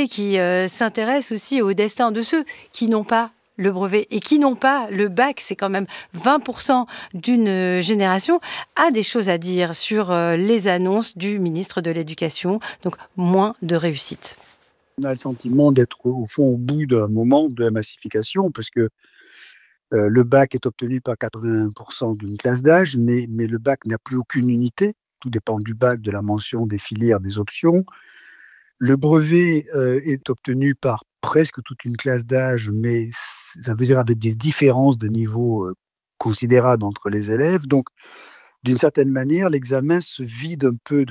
brevet qui s'intéresse aussi au destin de ceux qui n'ont pas le brevet et qui n'ont pas le bac, c'est quand même 20% d'une génération, a des choses à dire sur les annonces du ministre de l'Éducation, donc moins de réussite. On a le sentiment d'être au fond au bout d'un moment de la massification, parce que le bac est obtenu par 80% d'une classe d'âge, mais le bac n'a plus aucune unité. Tout dépend du bac, de la mention, des filières, des options. Le brevet est obtenu par presque toute une classe d'âge, mais ça veut dire avec des différences de niveau considérables entre les élèves. Donc, d'une certaine manière, l'examen se vide un peu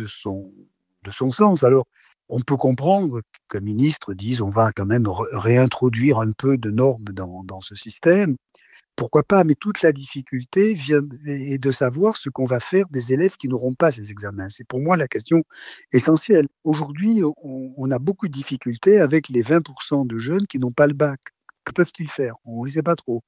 de son sens. Alors, on peut comprendre qu'un ministre dise on va quand même réintroduire un peu de normes dans ce système. Pourquoi pas? Mais toute la difficulté est de savoir ce qu'on va faire des élèves qui n'auront pas ces examens. C'est pour moi la question essentielle. Aujourd'hui, on a beaucoup de difficultés avec les 20% de jeunes qui n'ont pas le bac. Que peuvent-ils faire? On ne sait pas trop.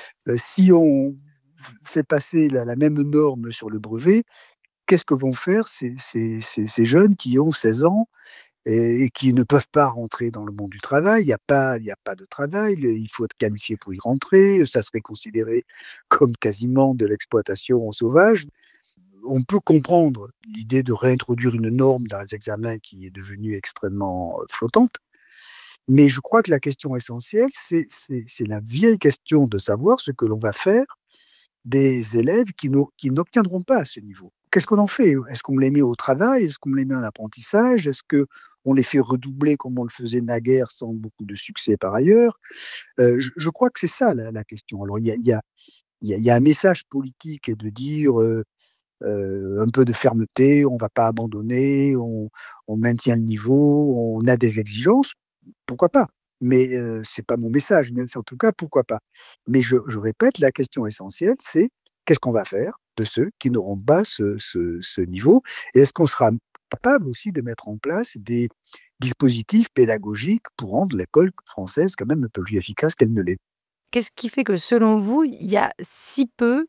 Si on fait passer la même norme sur le brevet, qu'est-ce que vont faire ces jeunes qui ont 16 ans et qui ne peuvent pas rentrer dans le monde du travail? Il y a pas de travail, il faut être qualifié pour y rentrer, ça serait considéré comme quasiment de l'exploitation en sauvage. On peut comprendre l'idée de réintroduire une norme dans les examens qui est devenue extrêmement flottante, mais je crois que la question essentielle, c'est la vieille question de savoir ce que l'on va faire des élèves qui n'obtiendront pas ce niveau. Qu'est-ce qu'on en fait? Est-ce qu'on les met au travail? Est-ce qu'on les met en apprentissage? Est-ce qu'on les fait redoubler comme on le faisait naguère sans beaucoup de succès par ailleurs? Je crois que c'est ça la question. Alors il y a un message politique et de dire un peu de fermeté, on ne va pas abandonner, on maintient le niveau, on a des exigences, pourquoi pas? Mais c'est pas mon message, mais en tout cas, pourquoi pas? Mais je répète, la question essentielle, c'est qu'est-ce qu'on va faire de ceux qui n'auront pas ce niveau? Et est-ce qu'on sera capable aussi de mettre en place des dispositifs pédagogiques pour rendre l'école française quand même un peu plus efficace qu'elle ne l'est? Qu'est-ce qui fait que selon vous, il y a si peu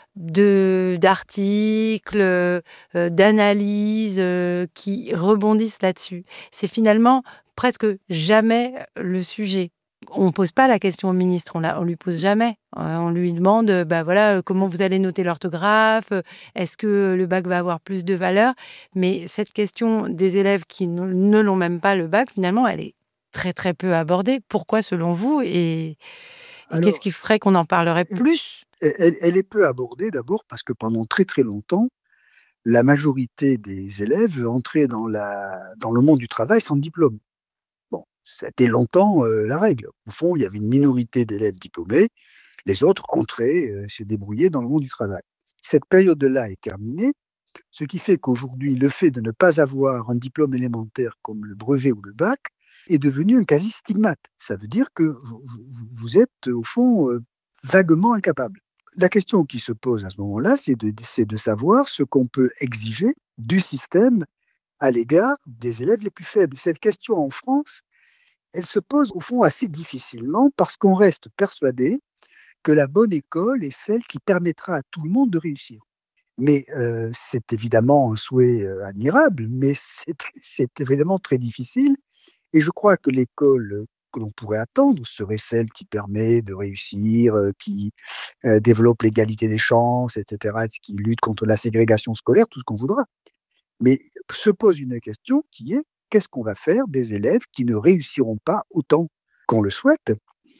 d'articles, d'analyses, qui rebondissent là-dessus? C'est finalement presque jamais le sujet. On pose pas la question au ministre, on lui pose jamais. On lui demande, bah, voilà, comment vous allez noter l'orthographe? Est-ce que le bac va avoir plus de valeur? Mais cette question des élèves qui ne l'ont même pas le bac, finalement, elle est très, très peu abordée. Pourquoi selon vous? Et qu'est-ce Alors, qui ferait qu'on en parlerait plus? elle est peu abordée d'abord parce que pendant très très longtemps, la majorité des élèves entraient dans le monde du travail sans diplôme. Bon, ça a été longtemps la règle. Au fond, il y avait une minorité d'élèves diplômés, les autres entraient, se débrouiller dans le monde du travail. Cette période-là est terminée, ce qui fait qu'aujourd'hui, le fait de ne pas avoir un diplôme élémentaire comme le brevet ou le bac est devenu un quasi-stigmate. Ça veut dire que vous êtes, au fond, vaguement incapable. La question qui se pose à ce moment-là, c'est de savoir ce qu'on peut exiger du système à l'égard des élèves les plus faibles. Cette question en France, elle se pose au fond assez difficilement parce qu'on reste persuadé que la bonne école est celle qui permettra à tout le monde de réussir. Mais c'est évidemment un souhait admirable, mais c'est évidemment très difficile. Et je crois que l'école que l'on pourrait attendre serait celle qui permet de réussir, qui développe l'égalité des chances, etc., qui lutte contre la ségrégation scolaire, tout ce qu'on voudra. Mais se pose une question qui est qu'est-ce qu'on va faire des élèves qui ne réussiront pas autant qu'on le souhaite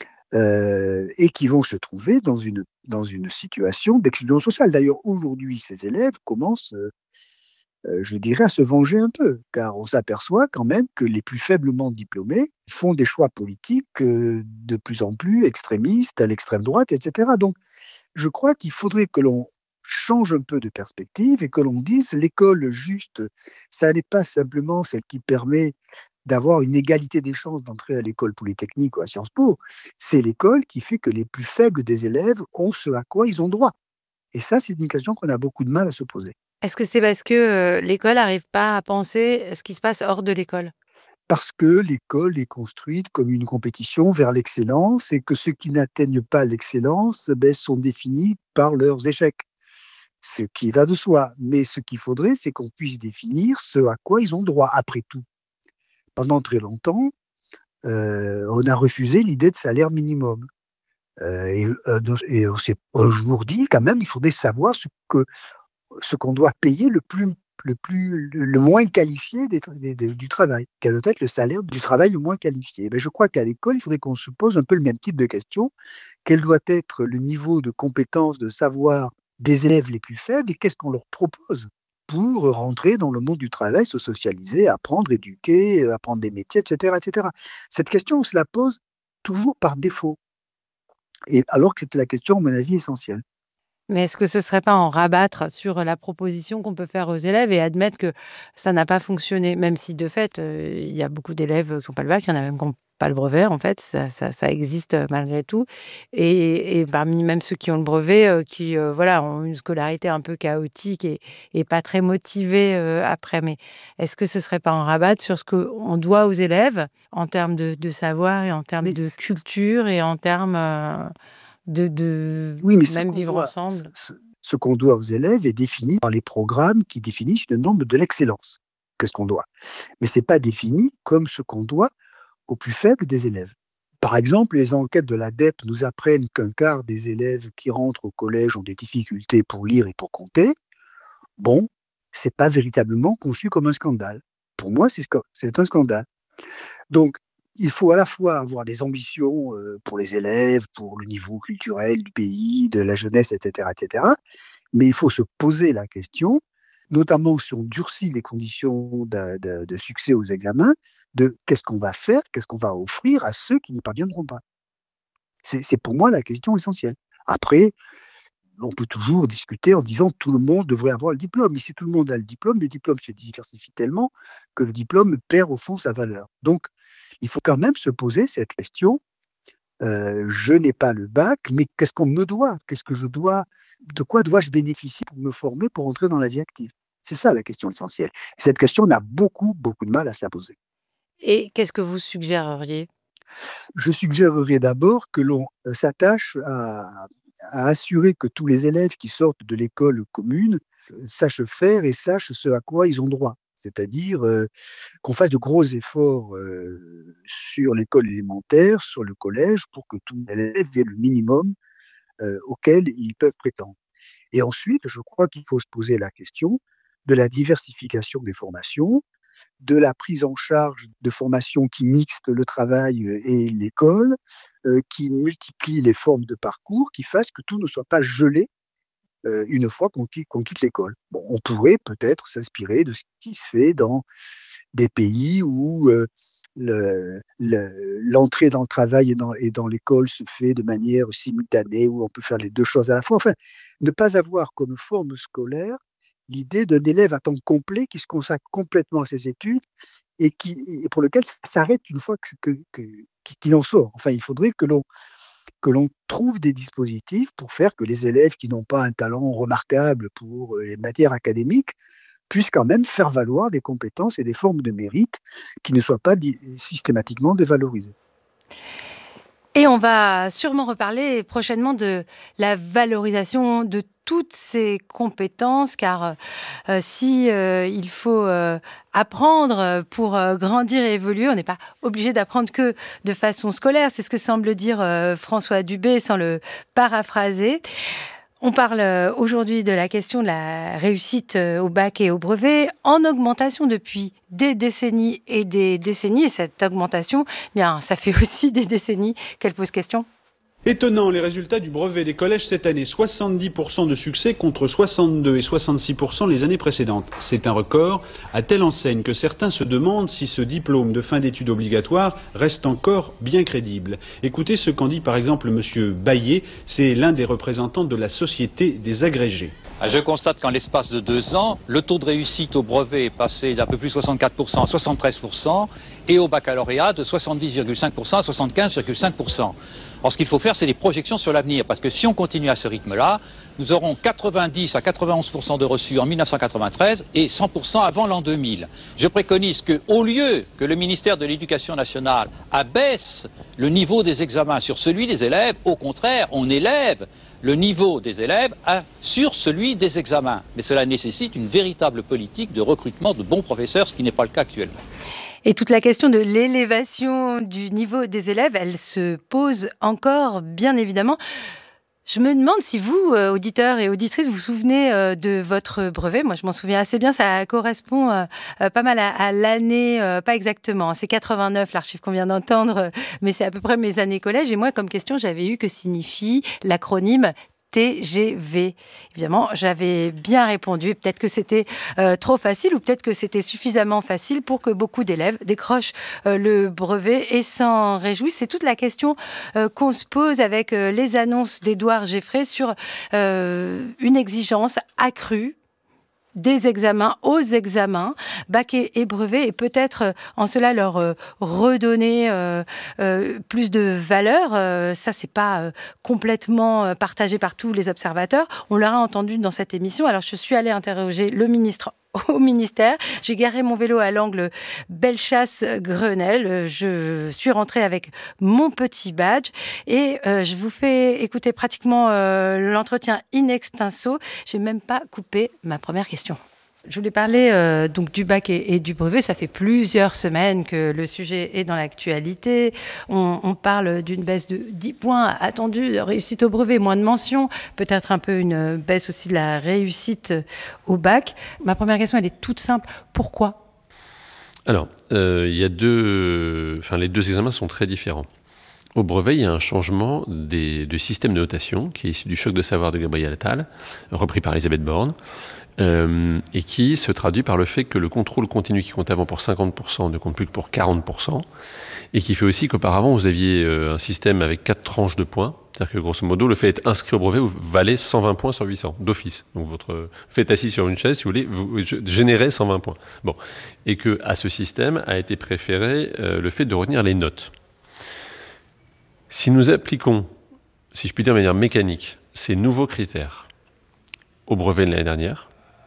et qui vont se trouver dans une situation d'exclusion sociale. D'ailleurs, aujourd'hui, ces élèves commencent, je dirais, à se venger un peu, car on s'aperçoit quand même que les plus faiblement diplômés font des choix politiques de plus en plus extrémistes, à l'extrême droite, etc. Donc, je crois qu'il faudrait que l'on change un peu de perspective et que l'on dise l'école juste, ça n'est pas simplement celle qui permet d'avoir une égalité des chances d'entrer à l'école polytechnique ou à Sciences Po. C'est l'école qui fait que les plus faibles des élèves ont ce à quoi ils ont droit. Et ça, c'est une question qu'on a beaucoup de mal à se poser. Est-ce que c'est parce que, l'école n'arrive pas à penser ce qui se passe hors de l'école? Parce que l'école est construite comme une compétition vers l'excellence et que ceux qui n'atteignent pas l'excellence, ben, sont définis par leurs échecs. Ce qui va de soi. Mais ce qu'il faudrait, c'est qu'on puisse définir ce à quoi ils ont droit. Après tout, pendant très longtemps, on a refusé l'idée de salaire minimum. Et on s'est un jour dit quand même, il faudrait savoir ce qu'on doit payer le moins qualifié du travail. Quel doit être le salaire du travail le moins qualifié? Ben, je crois qu'à l'école, il faudrait qu'on se pose un peu le même type de question. Quel doit être le niveau de compétence, de savoir des élèves les plus faibles et qu'est-ce qu'on leur propose pour rentrer dans le monde du travail, se socialiser, apprendre, éduquer, apprendre des métiers, etc., etc. Cette question, on se la pose toujours par défaut. Et alors que c'était la question, à mon avis, essentielle. Mais est-ce que ce serait pas en rabattre sur la proposition qu'on peut faire aux élèves et admettre que ça n'a pas fonctionné? Même si de fait, il y a beaucoup d'élèves qui ont pas le bac, il y en a même qui ont pas le brevet en fait, ça existe, malgré tout et parmi même ceux qui ont le brevet, qui, voilà, ont une scolarité un peu chaotique et pas très motivés, après. Mais est-ce que ce serait pas en rabattre sur ce qu'on doit aux élèves en termes de savoir et en termes Mais de culture et en termes, de oui, mais même vivre ensemble? ce qu'on doit aux élèves est défini par les programmes qui définissent le nombre de l'excellence. Qu'est-ce qu'on doit? Mais c'est pas défini comme ce qu'on doit aux plus faibles des élèves. Par exemple, les enquêtes de l'ADEPE nous apprennent qu'un quart des élèves qui rentrent au collège ont des difficultés pour lire et pour compter. Bon, c'est pas véritablement conçu comme un scandale. Pour moi, c'est un scandale. Donc, il faut à la fois avoir des ambitions, pour les élèves, pour le niveau culturel du pays, de la jeunesse, et cetera, mais il faut se poser la question, notamment si on durcit les conditions de succès aux examens, de qu'est-ce qu'on va faire, qu'est-ce qu'on va offrir à ceux qui n'y parviendront pas? C'est pour moi la question essentielle. Après, on peut toujours discuter en disant: «Tout le monde devrait avoir le diplôme», mais si tout le monde a le diplôme se diversifie tellement que le diplôme perd au fond sa valeur. Donc il faut quand même se poser cette question, je n'ai pas le bac, mais qu'est-ce qu'on me doit? Qu'est-ce que je dois de quoi dois-je bénéficier pour me former, pour entrer dans la vie active? C'est ça la question essentielle. Cette question, on a beaucoup, beaucoup de mal à se la poser. Et qu'est-ce que vous suggéreriez? Je suggérerais d'abord que l'on, s'attache à assurer que tous les élèves qui sortent de l'école commune, sachent faire et sachent ce à quoi ils ont droit. C'est-à-dire, qu'on fasse de gros efforts, sur l'école élémentaire, sur le collège, pour que tous les élèves aient le minimum, auquel ils peuvent prétendre. Et ensuite, je crois qu'il faut se poser la question de la diversification des formations, de la prise en charge de formations qui mixent le travail, et l'école, qui multiplient les formes de parcours, qui fassent que tout ne soit pas gelé, une fois qu'on quitte l'école. Bon, on pourrait peut-être s'inspirer de ce qui se fait dans des pays où, l'entrée dans le travail et dans l'école se fait de manière simultanée, où on peut faire les 2 choses à la fois. Enfin, ne pas avoir comme forme scolaire l'idée d'un élève à temps complet qui se consacre complètement à ses études et pour lequel s'arrête une fois qu'il en sort. Enfin, il faudrait que l'on trouve des dispositifs pour faire que les élèves qui n'ont pas un talent remarquable pour, les matières académiques puissent quand même faire valoir des compétences et des formes de mérite qui ne soient pas systématiquement dévalorisées. Et on va sûrement reparler prochainement de la valorisation de toutes ces compétences, car si il faut apprendre pour grandir et évoluer, on n'est pas obligé d'apprendre que de façon scolaire. C'est ce que semble dire François Dubé, sans le paraphraser. On parle aujourd'hui de la question de la réussite au bac et au brevet, en augmentation depuis des décennies et des décennies. Et cette augmentation, bien, ça fait aussi des décennies qu'elle pose question. Étonnant, les résultats du brevet des collèges cette année, 70% de succès contre 62 et 66% les années précédentes. C'est un record, à telle enseigne que certains se demandent si ce diplôme de fin d'études obligatoire reste encore bien crédible. Écoutez ce qu'en dit par exemple M. Baillet, c'est l'un des représentants de la Société des agrégés. Je constate qu'en l'espace de 2 ans, le taux de réussite au brevet est passé d'un peu plus de 64% à 73% et au baccalauréat de 70,5% à 75,5%. Alors ce qu'il faut faire, c'est des projections sur l'avenir, parce que si on continue à ce rythme-là, nous aurons 90 à 91% de reçus en 1993 et 100% avant l'an 2000. Je préconise qu'au lieu que le ministère de l'Éducation nationale abaisse le niveau des examens sur celui des élèves, au contraire, on élève le niveau des élèves sur celui des examens. Mais cela nécessite une véritable politique de recrutement de bons professeurs, ce qui n'est pas le cas actuellement. Et toute la question de l'élévation du niveau des élèves, elle se pose encore, bien évidemment. Je me demande si vous, auditeurs et auditrices, vous vous souvenez de votre brevet. Moi, je m'en souviens assez bien. Ça correspond pas mal à l'année, pas exactement. C'est 89, l'archive qu'on vient d'entendre, mais c'est à peu près mes années collège. Et moi, comme question, j'avais eu que signifie l'acronyme TGV. Évidemment, j'avais bien répondu. Peut-être que c'était trop facile ou peut-être que c'était suffisamment facile pour que beaucoup d'élèves décrochent le brevet et s'en réjouissent. C'est toute la question qu'on se pose avec les annonces d'Édouard Geffray sur une exigence accrue des examens aux examens, bac et brevet, et peut-être en cela leur redonner plus de valeur. Ça, c'est pas complètement partagé par tous les observateurs. On l'aura entendu dans cette émission. Alors, je suis allée interroger le ministre au ministère. J'ai garé mon vélo à l'angle Bellechasse-Grenelle. Je suis rentrée avec mon petit badge et je vous fais écouter pratiquement l'entretien in extenso. Je n'ai même pas coupé ma première question. Je voulais parler donc du bac et du brevet. Ça fait plusieurs semaines que le sujet est dans l'actualité. On parle d'une baisse de 10 points attendue de réussite au brevet, moins de mentions, peut-être un peu une baisse aussi de la réussite au bac. Ma première question, elle est toute simple. Pourquoi ? Alors, il y a les deux examens sont très différents. Au brevet, il y a un changement de système de notation qui est issu du choc de savoir de Gabriel Attal, repris par Elisabeth Borne, et qui se traduit par le fait que le contrôle continu qui comptait avant pour 50% ne compte plus que pour 40%, et qui fait aussi qu'auparavant, vous aviez un système avec 4 tranches de points, c'est-à-dire que grosso modo, le fait d'être inscrit au brevet vous valait 120 points sur 800, d'office. Donc votre fait assis sur une chaise, si vous voulez, vous générez 120 points. Bon. Et qu'à ce système a été préféré le fait de retenir les notes. Si nous appliquons, si je puis dire de manière mécanique, ces nouveaux critères au brevet de l'année dernière,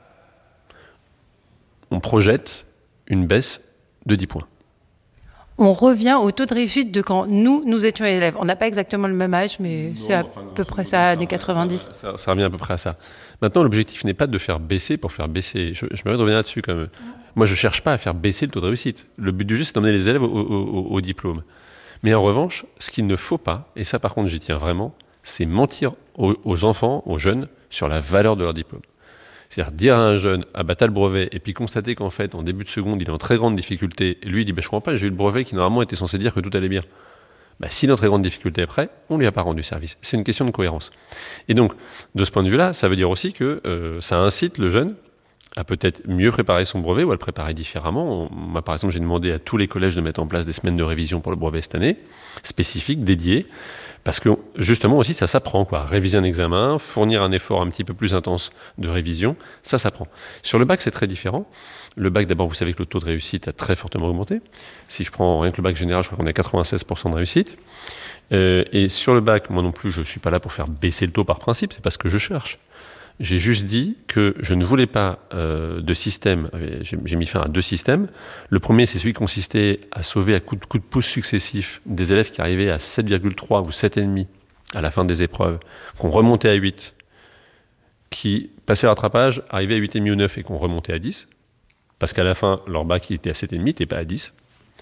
on projette une baisse de 10 points. On revient au taux de réussite de quand nous étions élèves. On n'a pas exactement le même âge, mais c'est à peu près ça, années 90. Ça revient à peu près à ça. Maintenant, l'objectif n'est pas de faire baisser pour faire baisser. Je m'arrête de revenir là-dessus quand même. Moi, je ne cherche pas à faire baisser le taux de réussite. Le but du jeu, c'est d'emmener les élèves au diplôme. Mais en revanche, ce qu'il ne faut pas, et ça par contre j'y tiens vraiment, c'est mentir aux enfants, aux jeunes, sur la valeur de leur diplôme. C'est-à-dire dire à un jeune, ah bah t'as le brevet, et puis constater qu'en fait, en début de seconde, il est en très grande difficulté, et lui il dit, bah je comprends pas, j'ai eu le brevet qui normalement était censé dire que tout allait bien. Bah s'il est en très grande difficulté après, on lui a pas rendu service. C'est une question de cohérence. Et donc, de ce point de vue-là, ça veut dire aussi que ça incite le jeune à peut-être mieux préparer son brevet ou à le préparer différemment. Moi, par exemple, j'ai demandé à tous les collèges de mettre en place des semaines de révision pour le brevet cette année, spécifiques, dédiées, parce que justement aussi, ça s'apprend, quoi. Réviser un examen, fournir un effort un petit peu plus intense de révision, ça s'apprend. Sur le bac, c'est très différent. Le bac, d'abord, vous savez que le taux de réussite a très fortement augmenté. Si je prends rien que le bac général, je crois qu'on est à 96% de réussite. Et sur le bac, moi non plus, je ne suis pas là pour faire baisser le taux par principe, c'est pas ce que je cherche. J'ai juste dit que je ne voulais pas de système. J'ai mis fin à 2 systèmes. Le premier, c'est celui qui consistait à sauver à coups de pouce successifs des élèves qui arrivaient à 7,3 ou 7,5 à la fin des épreuves, qu'on remontait à 8, qui passaient le rattrapage, arrivaient à 8,5 ou 9 et qu'on remontait à 10, parce qu'à la fin, leur bac il était à 7,5, n'était pas à 10.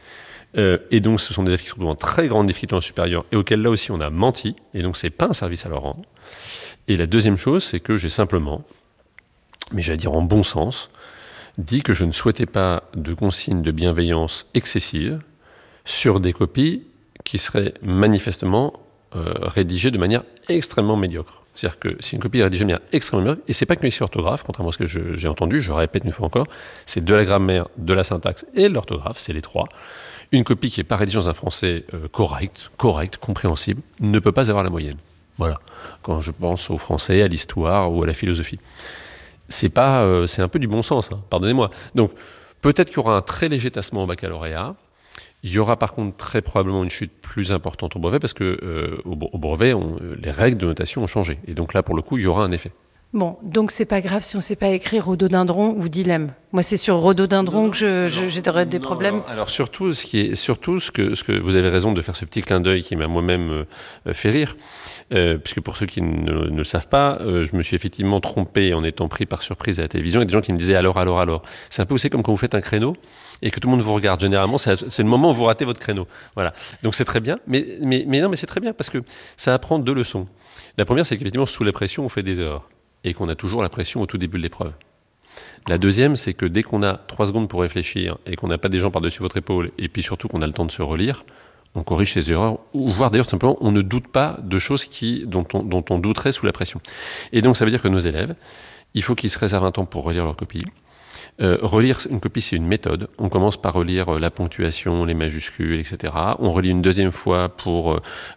Et donc, ce sont des élèves qui sont en très grande difficulté en supérieur et auxquels là aussi on a menti, et donc c'est pas un service à leur rendre. Et la deuxième chose, c'est que j'ai simplement, mais j'allais dire en bon sens, dit que je ne souhaitais pas de consignes de bienveillance excessive sur des copies qui seraient manifestement rédigées de manière extrêmement médiocre. C'est-à-dire que si une copie est rédigée de manière extrêmement médiocre, et c'est pas que les orthographe, contrairement à ce que j'ai entendu, je répète une fois encore, c'est de la grammaire, de la syntaxe et de l'orthographe, c'est les trois. Une copie qui n'est pas rédigée dans un français correct, compréhensible, ne peut pas avoir la moyenne. Voilà. Quand je pense au français, à l'histoire ou à la philosophie. C'est un peu du bon sens, hein, pardonnez-moi. Donc, peut-être qu'il y aura un très léger tassement au baccalauréat. Il y aura par contre très probablement une chute plus importante au brevet parce que au brevet, les règles de notation ont changé. Et donc là, pour le coup, il y aura un effet. Bon, donc c'est pas grave si on sait pas écrire rhododendron ou dilemme. Moi, c'est sur rhododendron que j'aurais des problèmes. Alors surtout, ce que vous avez raison de faire ce petit clin d'œil qui m'a moi-même fait rire, puisque pour ceux qui ne le savent pas, je me suis effectivement trompé en étant pris par surprise à la télévision. Il y a des gens qui me disaient alors. C'est un peu aussi comme quand vous faites un créneau et que tout le monde vous regarde. Généralement, c'est le moment où vous ratez votre créneau. Voilà. Donc c'est très bien, mais c'est très bien parce que ça apprend 2 leçons. La première, c'est qu'effectivement, sous la pression, on fait des erreurs et qu'on a toujours la pression au tout début de l'épreuve. La deuxième, c'est que dès qu'on a 3 secondes pour réfléchir et qu'on n'a pas des gens par-dessus votre épaule, et puis surtout qu'on a le temps de se relire, on corrige ses erreurs, ou voire d'ailleurs simplement, on ne doute pas de choses dont on douterait sous la pression. Et donc ça veut dire que nos élèves, il faut qu'ils se réservent un temps pour relire leur copie. Relire une copie, c'est une méthode. On commence par relire la ponctuation, les majuscules, etc. On relit une deuxième fois pour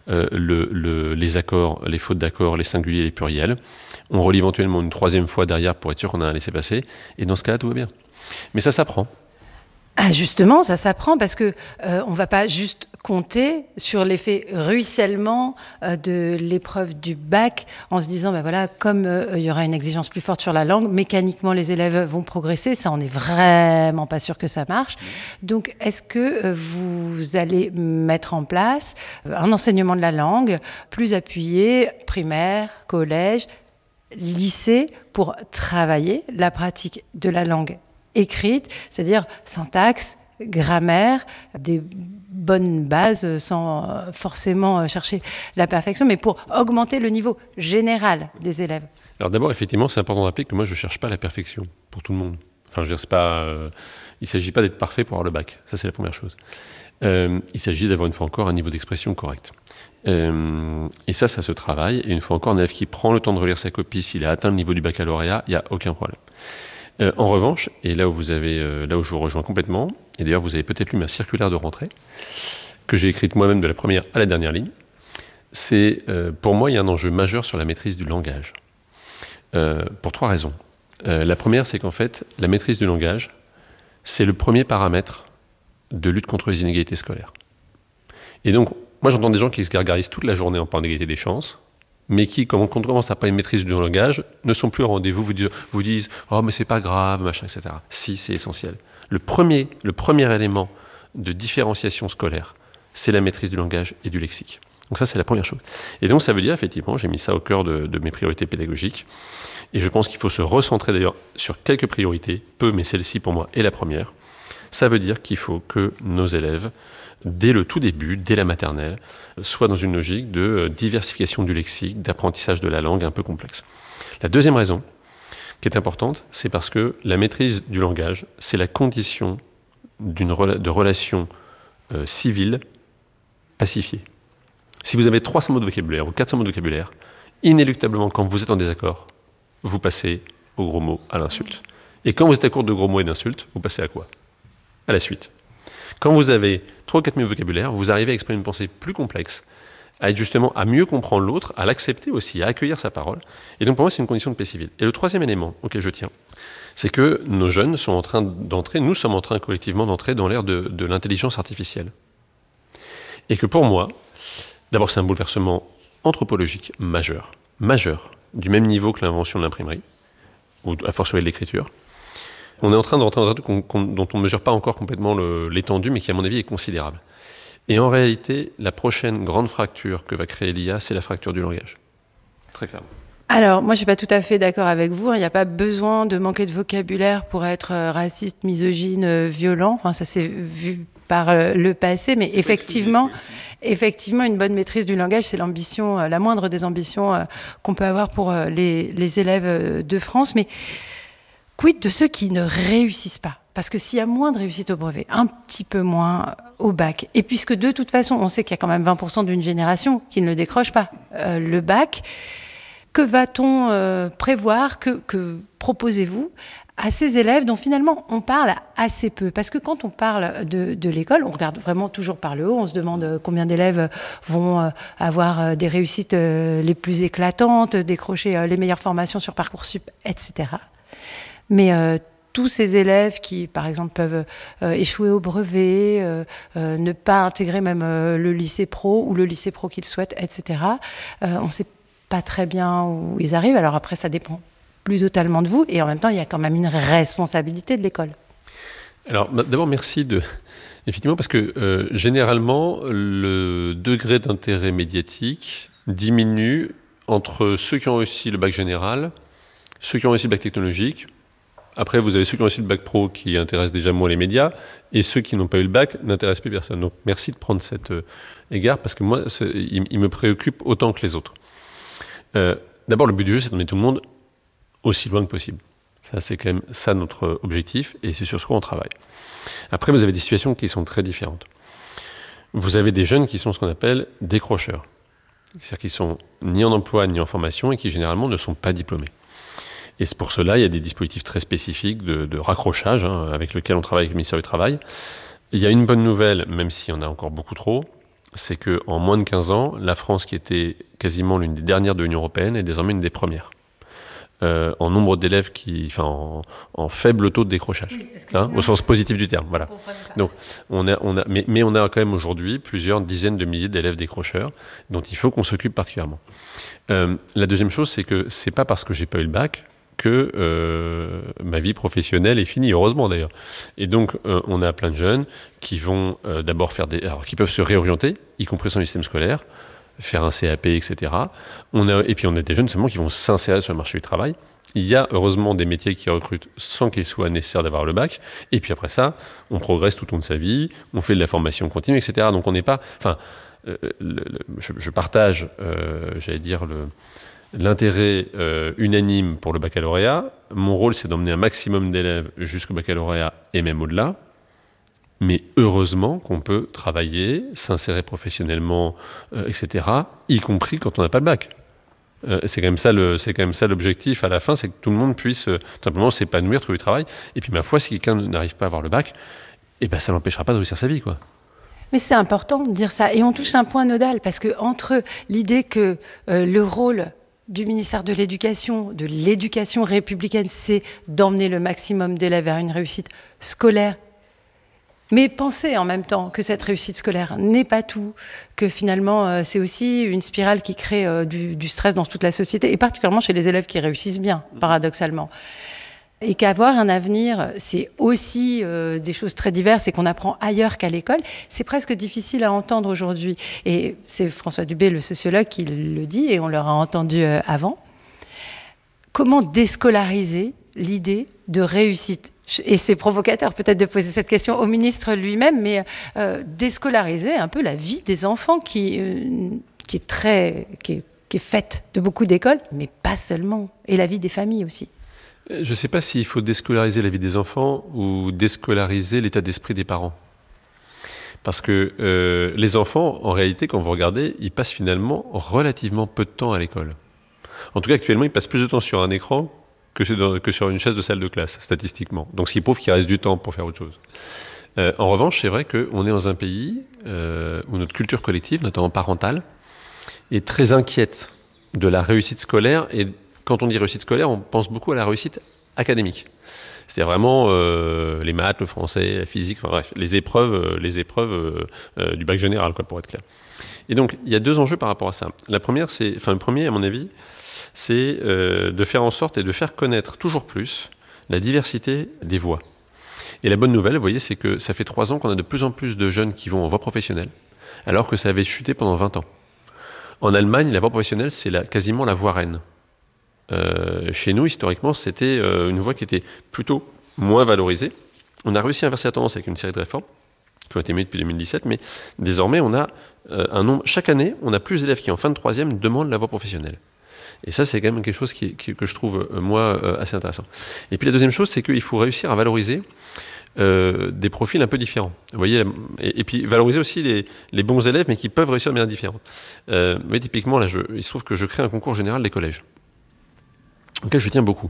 les accords, les fautes d'accords, les singuliers et les pluriels. On relit éventuellement une troisième fois derrière pour être sûr qu'on a un laissé-passer. Et dans ce cas-là, tout va bien. Mais ça s'apprend. Ah, justement, ça s'apprend parce que on va pas juste compter sur l'effet ruissellement de l'épreuve du bac en se disant, ben voilà, comme il y aura une exigence plus forte sur la langue, mécaniquement les élèves vont progresser. Ça, on n'est vraiment pas sûr que ça marche. Donc, est-ce que vous allez mettre en place un enseignement de la langue plus appuyé, primaire, collège, lycée, pour travailler la pratique de la langue écrite, c'est-à-dire syntaxe, grammaire, des bonnes bases sans forcément chercher la perfection, mais pour augmenter le niveau général des élèves. Alors d'abord, effectivement, c'est important de rappeler que moi, je ne cherche pas la perfection pour tout le monde. Enfin, je veux dire, il ne s'agit pas d'être parfait pour avoir le bac. Ça, c'est la première chose. Il s'agit d'avoir une fois encore un niveau d'expression correct. Et ça se travaille. Et une fois encore, un élève qui prend le temps de relire sa copie, s'il a atteint le niveau du baccalauréat, il n'y a aucun problème. En revanche, et là où je vous rejoins complètement, et d'ailleurs vous avez peut-être lu ma circulaire de rentrée, que j'ai écrite moi-même de la première à la dernière ligne, c'est, pour moi, il y a un enjeu majeur sur la maîtrise du langage. Pour 3 raisons. La première, c'est qu'en fait, la maîtrise du langage, c'est le premier paramètre de lutte contre les inégalités scolaires. Et donc, moi j'entends des gens qui se gargarisent toute la journée en parlant d'égalité des chances, mais qui, quand on commence à pas une maîtrise du langage, ne sont plus au rendez-vous, vous disent « Oh, mais c'est pas grave, machin, etc. » Si, c'est essentiel. Le premier élément de différenciation scolaire, c'est la maîtrise du langage et du lexique. Donc ça, c'est la première chose. Et donc ça veut dire, effectivement, j'ai mis ça au cœur de mes priorités pédagogiques, et je pense qu'il faut se recentrer d'ailleurs sur quelques priorités, peu, mais celle-ci pour moi est la première. Ça veut dire qu'il faut que nos élèves, dès le tout début, dès la maternelle, soient dans une logique de diversification du lexique, d'apprentissage de la langue un peu complexe. La deuxième raison, qui est importante, c'est parce que la maîtrise du langage, c'est la condition de relations civiles pacifiées. Si vous avez 300 mots de vocabulaire ou 400 mots de vocabulaire, inéluctablement, quand vous êtes en désaccord, vous passez au gros mot, à l'insulte. Et quand vous êtes à court de gros mots et d'insultes, vous passez à quoi ? À la suite. Quand vous avez 3 ou 4 000 vocabulaires, vous arrivez à exprimer une pensée plus complexe, à être justement à mieux comprendre l'autre, à l'accepter aussi, à accueillir sa parole. Et donc pour moi, c'est une condition de paix civile. Et le troisième élément auquel je tiens, c'est que nos jeunes sont en train d'entrer, nous sommes en train collectivement d'entrer dans l'ère de l'intelligence artificielle. Et que pour moi, d'abord c'est un bouleversement anthropologique majeur, du même niveau que l'invention de l'imprimerie, ou à fortiori de l'écriture. On est en train d'entrer dans un truc dont on ne mesure pas encore complètement l'étendue, mais qui, à mon avis, est considérable. Et en réalité, la prochaine grande fracture que va créer l'IA, c'est la fracture du langage. Très clairement. Alors, moi, je ne suis pas tout à fait d'accord avec vous. Il n'y a pas besoin de manquer de vocabulaire pour être raciste, misogyne, violent. Enfin, ça s'est vu par le passé, mais effectivement, une bonne maîtrise du langage, c'est l'ambition, la moindre des ambitions qu'on peut avoir pour les élèves de France. Mais quid de ceux qui ne réussissent pas ? Parce que s'il y a moins de réussite au brevet, un petit peu moins au bac, et puisque de toute façon, on sait qu'il y a quand même 20% d'une génération qui ne le décroche pas, le bac, que va-t-on prévoir, que proposez-vous à ces élèves dont finalement on parle assez peu? Parce que quand on parle de l'école, on regarde vraiment toujours par le haut, on se demande combien d'élèves vont avoir des réussites les plus éclatantes, décrocher les meilleures formations sur Parcoursup, etc. Mais tous ces élèves qui, par exemple, peuvent échouer au brevet, ne pas intégrer même le lycée pro ou le lycée pro qu'ils souhaitent, etc., on ne sait pas très bien où ils arrivent. Alors après, ça dépend plus totalement de vous, et en même temps, il y a quand même une responsabilité de l'école. Alors, d'abord, merci effectivement, parce que généralement, le degré d'intérêt médiatique diminue entre ceux qui ont réussi le bac général, ceux qui ont réussi le bac technologique. Après, vous avez ceux qui ont réussi le bac pro qui intéressent déjà moins les médias, et ceux qui n'ont pas eu le bac n'intéressent plus personne. Donc, merci de prendre cet égard, parce que moi, il me préoccupe autant que les autres. D'abord, le but du jeu, c'est d'emmener tout le monde aussi loin que possible. Ça, c'est quand même ça notre objectif, et c'est sur ce qu'on travaille. Après, vous avez des situations qui sont très différentes. Vous avez des jeunes qui sont ce qu'on appelle décrocheurs. C'est-à-dire qu'ils sont ni en emploi, ni en formation, et qui généralement ne sont pas diplômés. Et c'est pour cela, il y a des dispositifs très spécifiques de raccrochage, avec lesquels on travaille avec le ministère du Travail. Il y a une bonne nouvelle, même s'il y en a encore beaucoup trop, c'est qu'en moins de 15 ans, la France, qui était quasiment l'une des dernières de l'Union européenne, est désormais une des premières. En nombre d'élèves en faible taux de décrochage, au sens positif du terme. Voilà. Donc, on a quand même aujourd'hui plusieurs dizaines de milliers d'élèves décrocheurs dont il faut qu'on s'occupe particulièrement. La deuxième chose, c'est que c'est pas parce que j'ai pas eu le bac que ma vie professionnelle est finie, heureusement d'ailleurs. Et donc, on a plein de jeunes qui vont d'abord qui peuvent se réorienter, y compris sur le système scolaire, faire un CAP, etc. Et puis on a des jeunes seulement qui vont s'insérer sur le marché du travail. Il y a heureusement des métiers qui recrutent sans qu'il soit nécessaire d'avoir le bac. Et puis après ça, on progresse tout au long de sa vie, on fait de la formation continue, etc. Donc on n'est pas... je partage, j'allais dire, l'intérêt unanime pour le baccalauréat. Mon rôle, c'est d'emmener un maximum d'élèves jusqu'au baccalauréat et même au-delà. Mais heureusement qu'on peut travailler, s'insérer professionnellement, etc., y compris quand on n'a pas le bac. C'est quand même ça l'objectif à la fin, c'est que tout le monde puisse simplement s'épanouir, trouver du travail. Et puis ma foi, si quelqu'un n'arrive pas à avoir le bac, ça ne l'empêchera pas de réussir sa vie, quoi. Mais c'est important de dire ça. Et on touche un point nodal, parce que entre l'idée que le rôle du ministère de l'éducation républicaine, c'est d'emmener le maximum d'élèves vers une réussite scolaire, mais penser en même temps que cette réussite scolaire n'est pas tout, que finalement c'est aussi une spirale qui crée du stress dans toute la société, et particulièrement chez les élèves qui réussissent bien, paradoxalement. Et qu'avoir un avenir, c'est aussi des choses très diverses et qu'on apprend ailleurs qu'à l'école, c'est presque difficile à entendre aujourd'hui. Et c'est François Dubé, le sociologue, qui le dit, et on l'aura entendu avant. Comment déscolariser l'idée de réussite ? Et c'est provocateur peut-être de poser cette question au ministre lui-même, mais déscolariser un peu la vie des enfants qui est faite de beaucoup d'écoles, mais pas seulement, et la vie des familles aussi. Je ne sais pas s'il faut déscolariser la vie des enfants ou déscolariser l'état d'esprit des parents. Parce que les enfants, en réalité, quand vous regardez, ils passent finalement relativement peu de temps à l'école. En tout cas, actuellement, ils passent plus de temps sur un écran que sur une chaise de salle de classe, statistiquement. Donc, ce qui prouve qu'il reste du temps pour faire autre chose. En revanche, c'est vrai qu'on est dans un pays où notre culture collective, notamment parentale, est très inquiète de la réussite scolaire. Et quand on dit réussite scolaire, on pense beaucoup à la réussite académique. C'est-à-dire vraiment les maths, le français, la physique, enfin bref, les épreuves du bac général, quoi, pour être clair. Et donc, il y a deux enjeux par rapport à ça. Le premier, à mon avis, c'est de faire en sorte et de faire connaître toujours plus la diversité des voies. Et la bonne nouvelle, vous voyez, c'est que ça fait 3 ans qu'on a de plus en plus de jeunes qui vont en voie professionnelle, alors que ça avait chuté pendant 20 ans. En Allemagne, la voie professionnelle, c'est quasiment la voie reine. Chez nous, historiquement, c'était une voie qui était plutôt moins valorisée. On a réussi à inverser la tendance avec une série de réformes qui ont été mises depuis 2017, mais désormais, on a un nombre. Chaque année, on a plus d'élèves qui, en fin de 3e, demandent la voie professionnelle. Et ça, c'est quand même quelque chose que je trouve, moi, assez intéressant. Et puis la deuxième chose, c'est qu'il faut réussir à valoriser des profils un peu différents. Vous voyez, et puis valoriser aussi les bons élèves, mais qui peuvent réussir de manière différente. Vous voyez, typiquement, là, il se trouve que je crée un concours général des collèges, auquel je tiens beaucoup.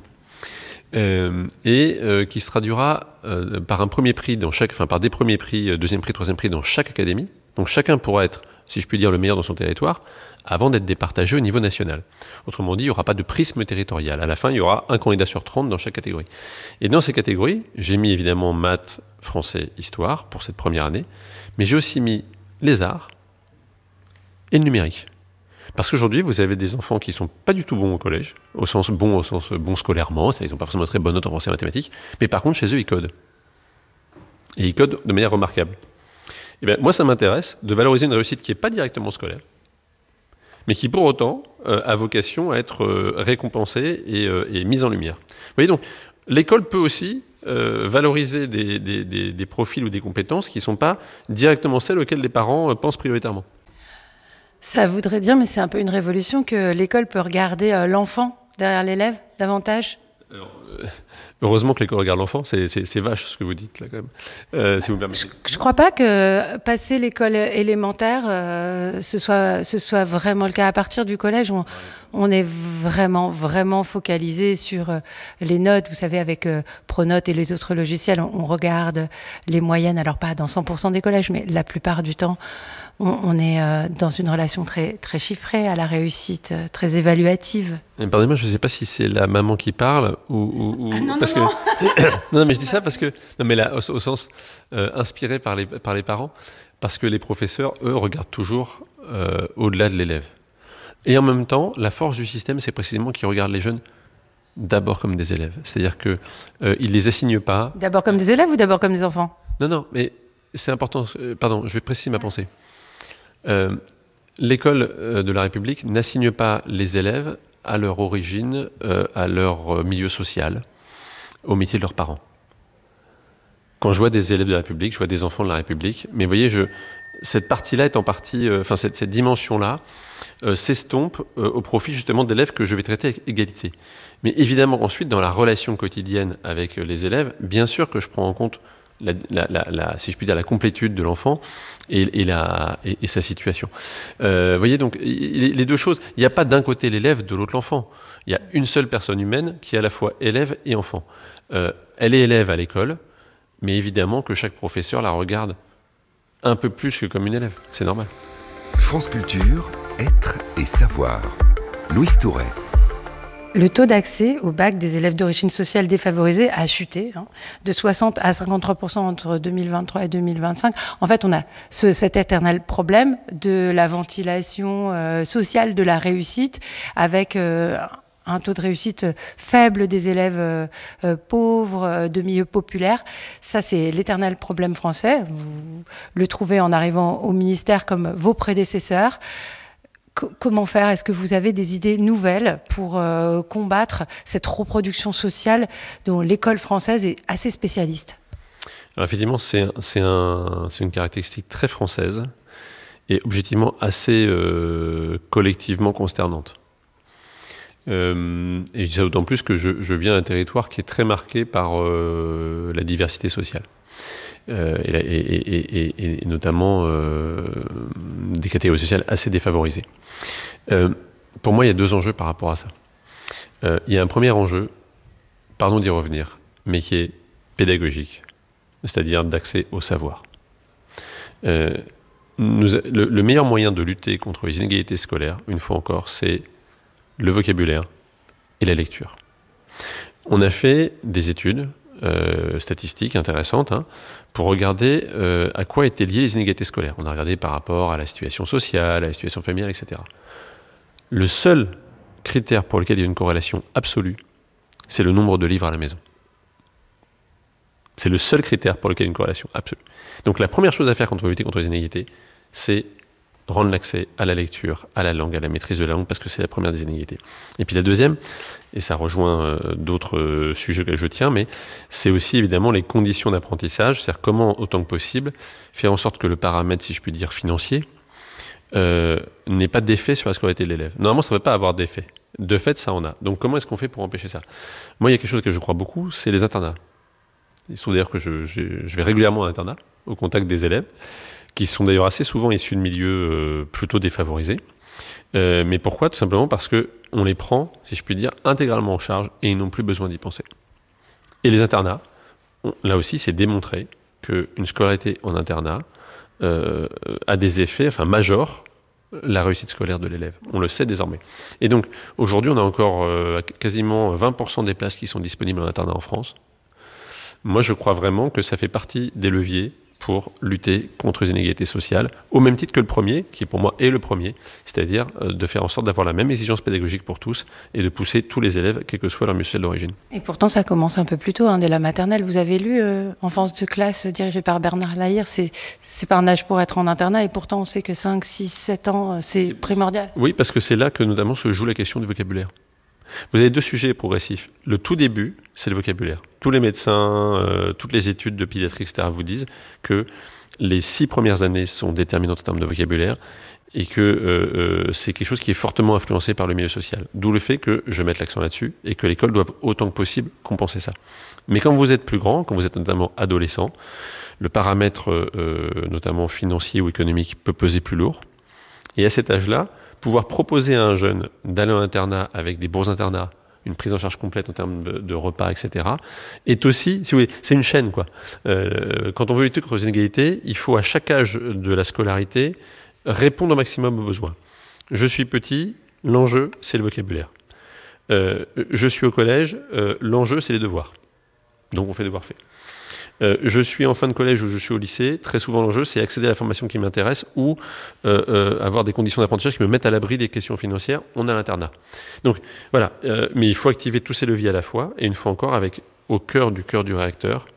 Qui se traduira par un premier prix par des premiers prix, deuxième prix, troisième prix dans chaque académie. Donc chacun pourra être, si je puis dire, le meilleur dans son territoire, avant d'être départagé au niveau national. Autrement dit, il n'y aura pas de prisme territorial. À la fin, il y aura un candidat sur 30 dans chaque catégorie. Et dans ces catégories, j'ai mis évidemment maths, français, histoire pour cette première année, mais j'ai aussi mis les arts et le numérique. Parce qu'aujourd'hui, vous avez des enfants qui ne sont pas du tout bons au collège, au sens bon scolairement, c'est-à-dire qu'ils n'ont pas forcément très bonne note en français et en mathématiques, mais par contre, chez eux, ils codent. Et ils codent de manière remarquable. Et bien, moi, ça m'intéresse de valoriser une réussite qui n'est pas directement scolaire, mais qui, pour autant, a vocation à être récompensée et mise en lumière. Vous voyez, donc, l'école peut aussi valoriser des profils ou des compétences qui ne sont pas directement celles auxquelles les parents pensent prioritairement. Ça voudrait dire, mais c'est un peu une révolution, que l'école peut regarder l'enfant derrière l'élève davantage. Alors, heureusement que l'école regarde l'enfant, c'est vache ce que vous dites là quand même. Si vous me permettez. Je ne crois pas que passer l'école élémentaire, ce soit vraiment le cas. À partir du collège, on est vraiment focalisé sur les notes. Vous savez, avec Pronote et les autres logiciels, on regarde les moyennes, alors pas dans 100% des collèges, mais la plupart du temps, on est dans une relation très chiffrée à la réussite, très évaluative. Pardonnez-moi, je ne sais pas si c'est la maman qui parle ou non, parce non, que non, mais je dis ça parce que non, mais là, au sens inspiré par les parents, parce que les professeurs, eux, regardent toujours au-delà de l'élève. Et en même temps, la force du système, c'est précisément qu'ils regardent les jeunes d'abord comme des élèves. C'est-à-dire qu'ils ne les assignent pas. D'abord comme des élèves ou d'abord comme des enfants ? Non, mais c'est important. Pardon, je vais préciser ma pensée. L'école de la République n'assigne pas les élèves à leur origine, à leur milieu social, au métier de leurs parents. Quand je vois des élèves de la République, je vois des enfants de la République, mais vous voyez, cette partie-là est en partie, cette dimension-là s'estompe au profit justement d'élèves que je vais traiter avec égalité. Mais évidemment, ensuite, dans la relation quotidienne avec les élèves, bien sûr que je prends en compte si je puis dire, la complétude de l'enfant et sa situation. Vous voyez, donc, les deux choses, il n'y a pas d'un côté l'élève, de l'autre l'enfant. Il y a une seule personne humaine qui est à la fois élève et enfant. Elle est élève à l'école, mais évidemment que chaque professeur la regarde un peu plus que comme une élève. C'est normal. France Culture, être et savoir. Louise Touret. Le taux d'accès au bac des élèves d'origine sociale défavorisée a chuté de 60 à 53% entre 2023 et 2025. En fait, on a cet éternel problème de la ventilation sociale de la réussite avec un taux de réussite faible des élèves pauvres, de milieux populaires. Ça, c'est l'éternel problème français. Vous le trouvez en arrivant au ministère comme vos prédécesseurs. Comment faire ? Est-ce que vous avez des idées nouvelles pour combattre cette reproduction sociale dont l'école française est assez spécialiste ? Alors effectivement, c'est une caractéristique très française et objectivement assez collectivement consternante. Et je dis ça d'autant plus que je viens d'un territoire qui est très marqué par la diversité sociale. Et notamment des catégories sociales assez défavorisées. Pour moi, il y a deux enjeux par rapport à ça. Il y a un premier enjeu, pardon d'y revenir, mais qui est pédagogique, c'est-à-dire d'accès au savoir. Le meilleur moyen de lutter contre les inégalités scolaires, une fois encore, c'est le vocabulaire et la lecture. On a fait des études statistiques intéressantes pour regarder à quoi étaient liées les inégalités scolaires. On a regardé par rapport à la situation sociale, à la situation familiale, etc. Le seul critère pour lequel il y a une corrélation absolue, c'est le nombre de livres à la maison. C'est le seul critère pour lequel il y a une corrélation absolue. Donc la première chose à faire quand on veut lutter contre les inégalités, c'est rendre l'accès à la lecture, à la langue, à la maîtrise de la langue, parce que c'est la première des inégalités. Et puis la deuxième, et ça rejoint d'autres sujets que je tiens, mais c'est aussi évidemment les conditions d'apprentissage, c'est-à-dire comment, autant que possible, faire en sorte que le paramètre, si je puis dire, financier, n'ait pas d'effet sur la scolarité de l'élève. Normalement, ça ne va pas avoir d'effet. De fait, ça en a. Donc comment est-ce qu'on fait pour empêcher ça ? Moi, il y a quelque chose que je crois beaucoup, c'est les internats. Il se trouve d'ailleurs que je vais régulièrement à l'internat, au contact des élèves, qui sont d'ailleurs assez souvent issus de milieux plutôt défavorisés. Mais pourquoi ? Tout simplement parce qu'on les prend, si je puis dire, intégralement en charge et ils n'ont plus besoin d'y penser. Et les internats, là aussi, c'est démontré qu'une scolarité en internat a des effets, majeurs, la réussite scolaire de l'élève. On le sait désormais. Et donc, aujourd'hui, on a encore quasiment 20% des places qui sont disponibles en internat en France. Moi, je crois vraiment que ça fait partie des leviers pour lutter contre les inégalités sociales, au même titre que le premier, qui pour moi est le premier, c'est-à-dire de faire en sorte d'avoir la même exigence pédagogique pour tous et de pousser tous les élèves, quel que soit leur milieu social d'origine. Et pourtant, ça commence un peu plus tôt, dès la maternelle. Vous avez lu Enfance de classe, dirigé par Bernard Lahire, c'est pas un âge pour être en internat, et pourtant on sait que 5, 6, 7 ans, c'est primordial. Oui, parce que c'est là que notamment se joue la question du vocabulaire. Vous avez 2 sujets progressifs. Le tout début, c'est le vocabulaire. Tous les médecins, toutes les études de pédiatrie, etc. vous disent que les 6 premières années sont déterminantes en termes de vocabulaire et que c'est quelque chose qui est fortement influencé par le milieu social. D'où le fait que je mette l'accent là-dessus et que l'école doit autant que possible compenser ça. Mais quand vous êtes plus grand, quand vous êtes notamment adolescent, le paramètre notamment financier ou économique peut peser plus lourd. Et à cet âge-là, pouvoir proposer à un jeune d'aller en internat avec des bourses internat, une prise en charge complète en termes de repas, etc., est aussi, si vous voulez, c'est une chaîne, quoi. Quand on veut lutter contre les inégalités, il faut à chaque âge de la scolarité répondre au maximum aux besoins. Je suis petit, l'enjeu, c'est le vocabulaire. Je suis au collège, l'enjeu, c'est les devoirs. Donc on fait devoirs faits. Je suis en fin de collège ou je suis au lycée, très souvent l'enjeu c'est accéder à la formation qui m'intéresse ou avoir des conditions d'apprentissage qui me mettent à l'abri des questions financières, on a l'internat. Donc voilà, mais il faut activer tous ces leviers à la fois, et une fois encore avec au cœur du réacteur,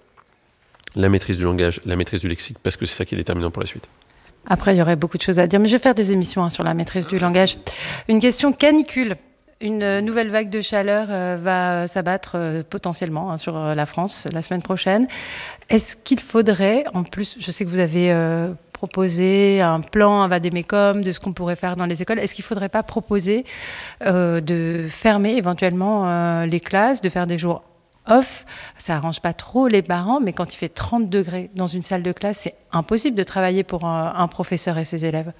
la maîtrise du langage, la maîtrise du lexique, parce que c'est ça qui est déterminant pour la suite. Après, il y aurait beaucoup de choses à dire, mais je vais faire des émissions sur la maîtrise du langage. Une question canicule. Une nouvelle vague de chaleur va s'abattre potentiellement sur la France la semaine prochaine. Est-ce qu'il faudrait, en plus, je sais que vous avez proposé un plan à Vademecum de ce qu'on pourrait faire dans les écoles, est-ce qu'il ne faudrait pas proposer de fermer éventuellement les classes, de faire des jours off? Ça n'arrange pas trop les parents, mais quand il fait 30 degrés dans une salle de classe, c'est impossible de travailler pour un professeur et ses élèves.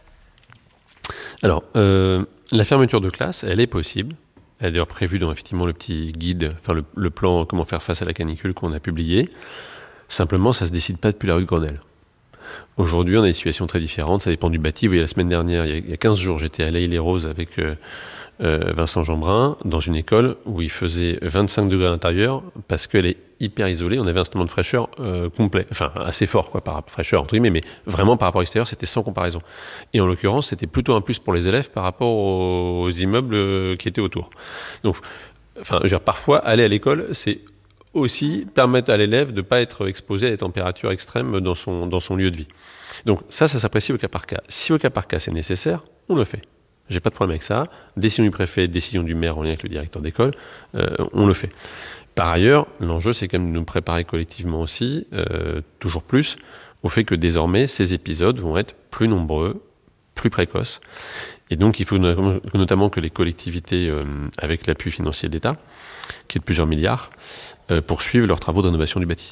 Alors, la fermeture de classe, elle est possible. Elle est d'ailleurs prévue dans effectivement le petit guide, enfin le plan comment faire face à la canicule qu'on a publié. Simplement, ça ne se décide pas depuis la rue de Grenelle. Aujourd'hui, on a des situations très différentes, ça dépend du bâti. Vous voyez, la semaine dernière, il y a 15 jours, j'étais à l'Haye-les-Roses avec Vincent Jeanbrun, dans une école où il faisait 25 degrés à l'intérieur, parce qu'elle est hyper isolée. On avait un instrument de fraîcheur complet, enfin assez fort, quoi, par fraîcheur entre guillemets, mais vraiment par rapport à l'extérieur, c'était sans comparaison. Et en l'occurrence, c'était plutôt un plus pour les élèves par rapport aux immeubles qui étaient autour. Donc, enfin, je veux dire, parfois, aller à l'école, c'est aussi permettre à l'élève de ne pas être exposé à des températures extrêmes dans son lieu de vie. Donc ça s'apprécie au cas par cas. Si au cas par cas c'est nécessaire, on le fait. J'ai pas de problème avec ça. Décision du préfet, décision du maire en lien avec le directeur d'école, on le fait. Par ailleurs, l'enjeu c'est quand même de nous préparer collectivement aussi, toujours plus, au fait que désormais ces épisodes vont être plus nombreux, plus précoces. Et donc il faut notamment que les collectivités, avec l'appui financier de l'État, qui est de plusieurs milliards, poursuivent leurs travaux de rénovation du bâti.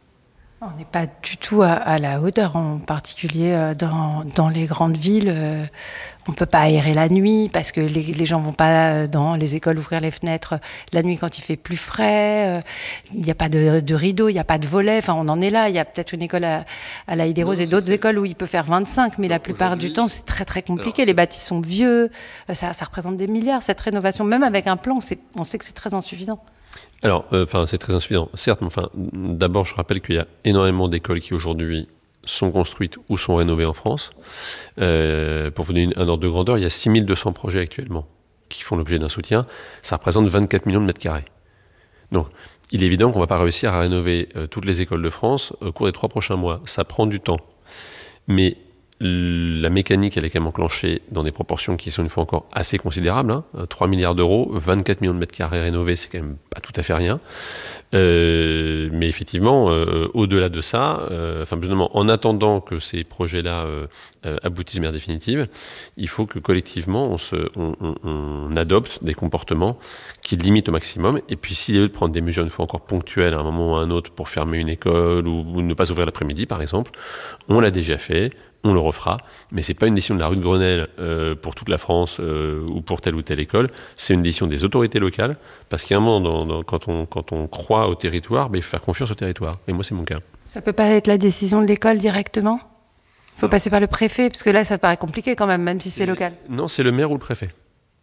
On n'est pas du tout à la hauteur, en particulier dans les grandes villes. On ne peut pas aérer la nuit parce que les gens ne vont pas dans les écoles ouvrir les fenêtres la nuit quand il fait plus frais. Il n'y a pas de rideau, il n'y a pas de volet. Enfin, on en est là. Il y a peut-être une école à l'Haye-les-Roses et d'autres écoles où il peut faire 25, mais la plupart du temps, c'est très, très compliqué. Les bâtis sont vieux. Ça représente des milliards, cette rénovation. Même avec un plan, on sait que c'est très insuffisant. Alors, c'est très insuffisant, certes, mais d'abord, je rappelle qu'il y a énormément d'écoles qui aujourd'hui sont construites ou sont rénovées en France. Pour vous donner un ordre de grandeur, il y a 6200 projets actuellement qui font l'objet d'un soutien. Ça représente 24 millions de mètres carrés. Donc, il est évident qu'on ne va pas réussir à rénover toutes les écoles de France au cours des 3 prochains mois. Ça prend du temps. Mais la mécanique, elle est quand même enclenchée dans des proportions qui sont une fois encore assez considérables. 3 milliards d'euros, 24 millions de mètres carrés rénovés, c'est quand même pas tout à fait rien. Mais effectivement, au-delà de ça, en attendant que ces projets-là aboutissent de manière définitive, il faut que collectivement, on adopte des comportements qui limitent au maximum. Et puis, s'il est lieu de prendre des mesures une fois encore ponctuelles à un moment ou à un autre pour fermer une école ou ne pas ouvrir l'après-midi, par exemple, on l'a déjà fait. On le refera, mais ce n'est pas une décision de la rue de Grenelle pour toute la France ou pour telle ou telle école, c'est une décision des autorités locales, parce qu'il y a un moment, quand on croit au territoire, il faut faire confiance au territoire, et moi c'est mon cas. Ça ne peut pas être la décision de l'école directement ? Il faut passer par le préfet, parce que là ça paraît compliqué quand même si c'est local. Non, c'est le maire ou le préfet.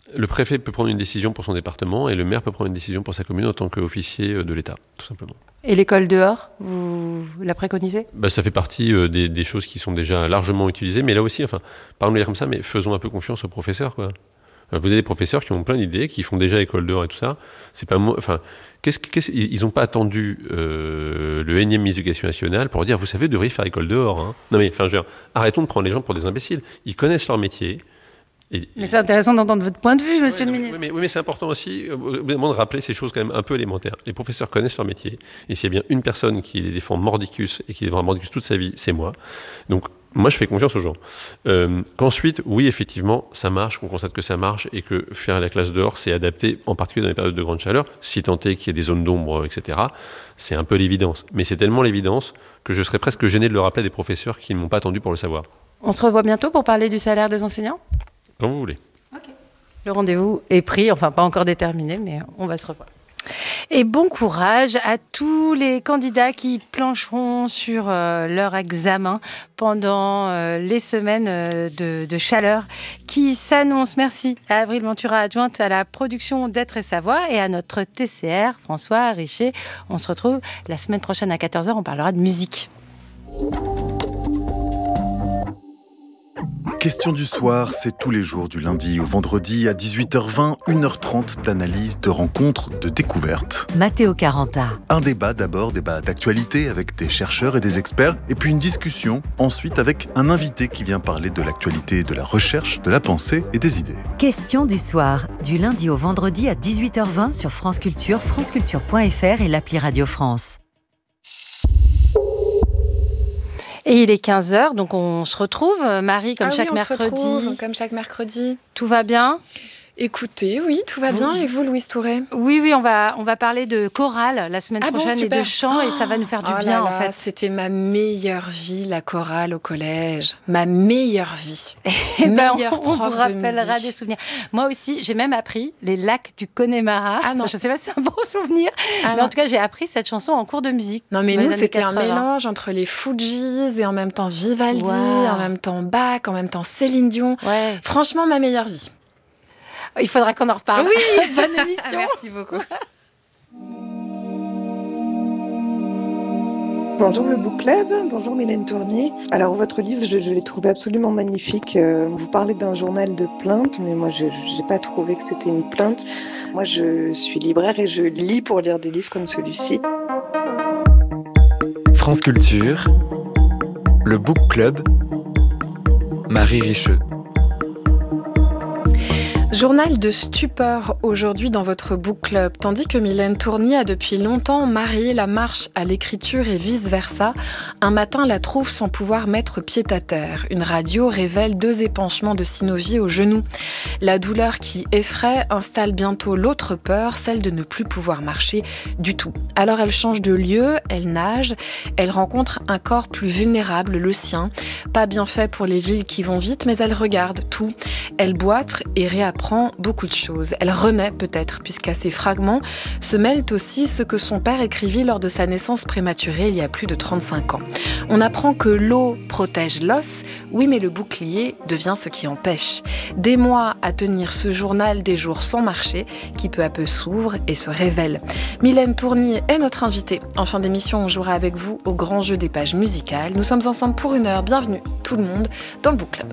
Le préfet peut prendre une décision pour son département et le maire peut prendre une décision pour sa commune en tant qu'officier de l'État, tout simplement. Et l'école dehors, vous la préconisez ? Ça fait partie des choses qui sont déjà largement utilisées, mais là aussi, parlons de dire comme ça, mais faisons un peu confiance aux professeurs, quoi. Vous avez des professeurs qui ont plein d'idées, qui font déjà école dehors et tout ça. C'est pas moi. Ils n'ont pas attendu le énième ministre de l'Éducation nationale pour dire, vous savez, vous devriez faire école dehors. Hein. Non mais, arrêtons de prendre les gens pour des imbéciles. Ils connaissent leur métier. Mais c'est intéressant d'entendre votre point de vue, monsieur le ministre. Oui, mais c'est important aussi de rappeler ces choses quand même un peu élémentaires. Les professeurs connaissent leur métier. Et s'il y a bien une personne qui les défend mordicus et qui défend mordicus toute sa vie, c'est moi. Donc, moi, je fais confiance aux gens. Qu'ensuite, oui, effectivement, ça marche, qu'on constate que ça marche et que faire la classe dehors, c'est adapté, en particulier dans les périodes de grande chaleur, si tant est qu'il y ait des zones d'ombre, etc. C'est un peu l'évidence. Mais c'est tellement l'évidence que je serais presque gêné de le rappeler à des professeurs qui ne m'ont pas attendu pour le savoir. On se revoit bientôt pour parler du salaire des enseignants ? Quand vous voulez. Okay. Le rendez-vous est pris, pas encore déterminé, mais on va se revoir. Et bon courage à tous les candidats qui plancheront sur leur examen pendant les semaines de chaleur qui s'annoncent. Merci à Avril Ventura, adjointe à la production d'Être et Savoir, et à notre TCR, François Richer. On se retrouve la semaine prochaine à 14h, on parlera de musique. Question du soir, c'est tous les jours du lundi au vendredi à 18h20, 1h30 d'analyse, de rencontres, de découvertes. Matteo Caranta. Un débat d'abord, débat d'actualité avec des chercheurs et des experts, et puis une discussion ensuite avec un invité qui vient parler de l'actualité, de la recherche, de la pensée et des idées. Question du soir, du lundi au vendredi à 18h20 sur France Culture, franceculture.fr et l'appli Radio France. Et il est 15h, donc on se retrouve, Marie, comme chaque mercredi. Se retrouve, comme chaque mercredi. Tout va bien ? Écoutez, oui, tout va bien. Et vous, Louise Touré ? Oui, on va parler de chorale la semaine prochaine et de chant, et ça va nous faire du bien, en fait. C'était ma meilleure vie, la chorale au collège. Ma meilleure vie. On vous rappellera des souvenirs. Moi aussi, j'ai même appris les lacs du Connemara. Je ne sais pas si c'est un bon souvenir, mais en tout cas, j'ai appris cette chanson en cours de musique. Non, mais nous, c'était un mélange entre les Fujis et en même temps Vivaldi, en même temps Bach, en même temps Céline Dion. Ouais. Franchement, ma meilleure vie. Il faudra qu'on en reparle. Oui, bonne émission. Merci beaucoup. Bonjour le Book Club, bonjour Mylène Tournier. Alors votre livre, je l'ai trouvé absolument magnifique. Vous parlez d'un journal de plainte, mais moi je n'ai pas trouvé que c'était une plainte. Moi je suis libraire et je lis pour lire des livres comme celui-ci. France Culture, le Book Club, Marie Richeux. Journal de stupeur aujourd'hui dans votre book club, tandis que Mylène Tournier a depuis longtemps marié la marche à l'écriture et vice-versa. Un matin, la trouve sans pouvoir mettre pied à terre. Une radio révèle 2 épanchements de synovie au genou. La douleur qui effraie installe bientôt l'autre peur, celle de ne plus pouvoir marcher du tout. Alors elle change de lieu, elle nage, elle rencontre un corps plus vulnérable, le sien. Pas bien fait pour les villes qui vont vite, mais elle regarde tout. Elle boite et réapprend beaucoup de choses. Elle renaît peut-être, puisqu'à ces fragments se mêlent aussi ce que son père écrivit lors de sa naissance prématurée il y a plus de 35 ans. On apprend que l'eau protège l'os, oui, mais le bouclier devient ce qui empêche. Des mois à tenir ce journal des jours sans marcher, qui peu à peu s'ouvre et se révèle. Mylène Tournier est notre invitée. En fin d'émission, on jouera avec vous au grand jeu des pages musicales. Nous sommes ensemble pour 1 heure. Bienvenue tout le monde dans le Book Club.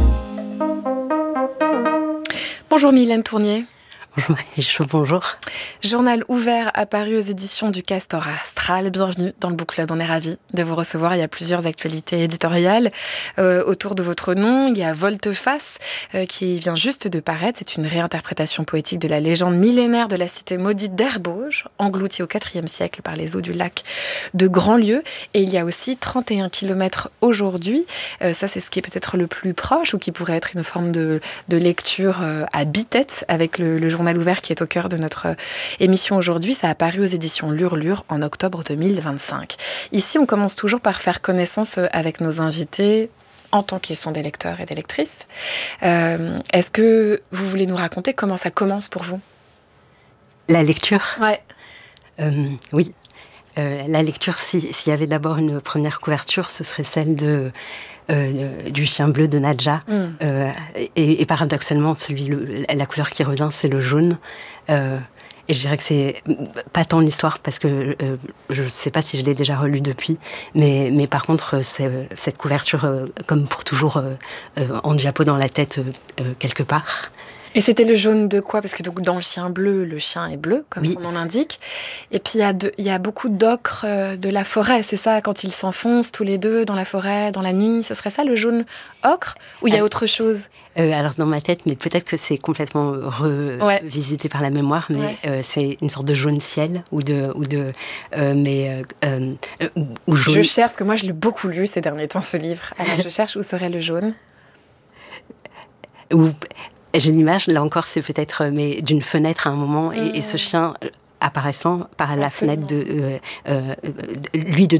Bonjour Mylène Tournier. Bonjour Marie-Chou, bonjour. Journal ouvert apparu aux éditions du Castor Astral. Bienvenue dans le Book Club, on est ravis de vous recevoir. Il y a plusieurs actualités éditoriales autour de votre nom. Il y a Volte-face qui vient juste de paraître. C'est une réinterprétation poétique de la légende millénaire de la cité maudite d'Herbauges, engloutie au IVe siècle par les eaux du lac de Grandlieu. Et il y a aussi 31 km aujourd'hui. Ça, c'est ce qui est peut-être le plus proche ou qui pourrait être une forme de lecture à bi-tête avec le journal ouvert qui est au cœur de notre émission aujourd'hui. Ça a paru aux éditions L'Urlure en octobre 2025. Ici, on commence toujours par faire connaissance avec nos invités en tant qu'ils sont des lecteurs et des lectrices. Est-ce que vous voulez nous raconter comment ça commence pour vous ? La lecture ? Ouais. Oui. La lecture, s'il y avait d'abord une première couverture, ce serait celle de du chien bleu de Nadja. Et paradoxalement, la couleur qui revient, c'est le jaune. Et je dirais que c'est pas tant l'histoire, parce que je ne sais pas si je l'ai déjà relu depuis, mais par contre, cette couverture, comme pour toujours, en diapo dans la tête, quelque part. Et c'était le jaune de quoi? Parce que donc, dans le chien bleu, le chien est bleu, comme son nom l'indique. Et puis, il y a beaucoup d'ocre de la forêt, c'est ça? Quand ils s'enfoncent tous les deux dans la forêt, dans la nuit, ce serait ça, le jaune ocre? Ou il y a autre chose? Alors, dans ma tête, mais peut-être que c'est complètement revisité par la mémoire, mais c'est une sorte de jaune ciel, ou jaune. Je cherche, parce que moi, je l'ai beaucoup lu ces derniers temps, ce livre. Alors, je cherche où serait le jaune. J'ai l'image, là encore, c'est peut-être d'une fenêtre à un moment, et ce chien apparaissant par la fenêtre de lui de